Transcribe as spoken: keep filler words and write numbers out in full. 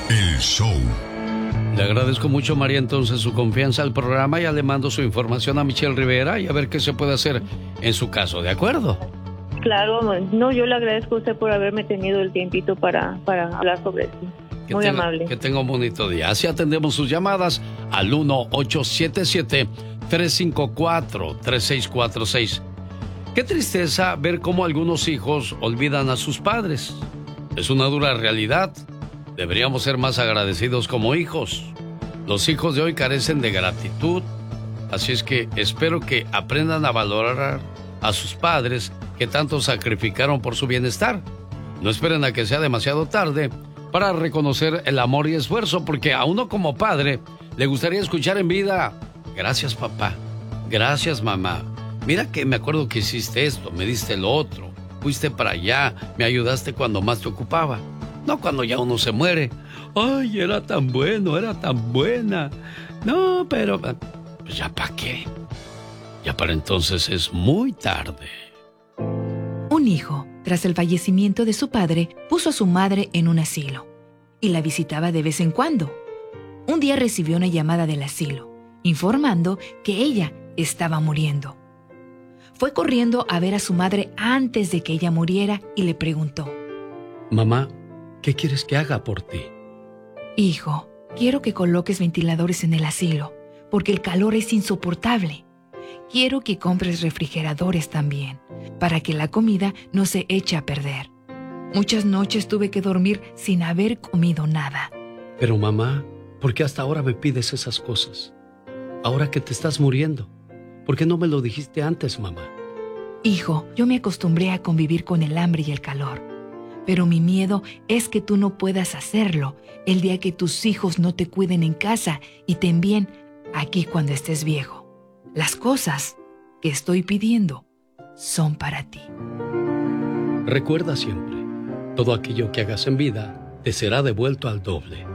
El show. Le agradezco mucho, María, entonces su confianza al programa. Ya le mando su información a Michelle Rivera y a ver qué se puede hacer en su caso, ¿de acuerdo? Claro, no, yo le agradezco a usted por haberme tenido el tiempito para, para hablar sobre eso. Que Muy tenga, amable. Que tenga un bonito día. Así atendemos sus llamadas al uno ocho siete siete, tres cinco cuatro, tres seis cuatro seis. Qué tristeza ver cómo algunos hijos olvidan a sus padres. Es una dura realidad. Deberíamos ser más agradecidos como hijos. Los hijos de hoy carecen de gratitud. Así es que espero que aprendan a valorar a sus padres que tanto sacrificaron por su bienestar. No esperen a que sea demasiado tarde para reconocer el amor y esfuerzo, porque a uno como padre le gustaría escuchar en vida: gracias, papá, gracias, mamá, mira que me acuerdo que hiciste esto, me diste lo otro, fuiste para allá, me ayudaste cuando más te ocupaba. No cuando ya uno se muere. Ay, era tan bueno, era tan buena. No, pero pues ya para qué. Ya para entonces es muy tarde. Un hijo, tras el fallecimiento de su padre, puso a su madre en un asilo y la visitaba de vez en cuando. Un día recibió una llamada del asilo, informando que ella estaba muriendo. Fue corriendo a ver a su madre antes de que ella muriera y le preguntó: Mamá, ¿qué quieres que haga por ti? Hijo, quiero que coloques ventiladores en el asilo, porque el calor es insoportable. Quiero que compres refrigeradores también, para que la comida no se eche a perder. Muchas noches tuve que dormir sin haber comido nada. Pero mamá, ¿por qué hasta ahora me pides esas cosas? Ahora que te estás muriendo, ¿por qué no me lo dijiste antes, mamá? Hijo, yo me acostumbré a convivir con el hambre y el calor. Pero mi miedo es que tú no puedas hacerlo el día que tus hijos no te cuiden en casa y te envíen aquí cuando estés viejo. Las cosas que estoy pidiendo son para ti. Recuerda siempre, todo aquello que hagas en vida te será devuelto al doble.